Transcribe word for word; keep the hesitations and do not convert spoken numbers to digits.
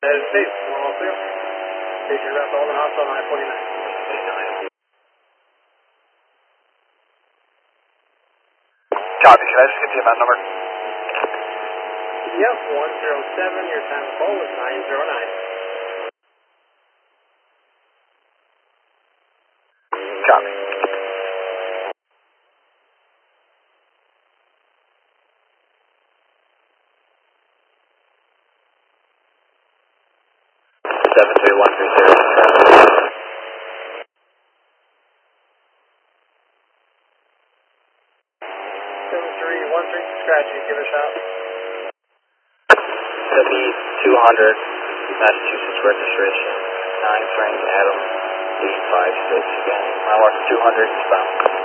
United States, one oh two. Station Rep Elden House on I forty-nine. Copy, can I just get the amount number? Yep, one zero seven, your time of call is nine zero nine. Copy. seven three one three zero. seven three one three, scratch, you give it a shot. W two hundred, Massachusetts registration, nine Frank Adam, eight five six. Again, my mark two hundred, eastbound.